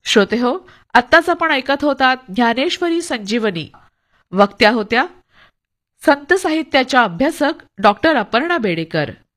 श्रोते हो, आत्ताच आपण ऐकत होतात ज्ञानेश्वरी संजीवनी. वक्त्या होत्या संत साहित्याच्या अभ्यासक डॉक्टर अपर्णा बेडेकर.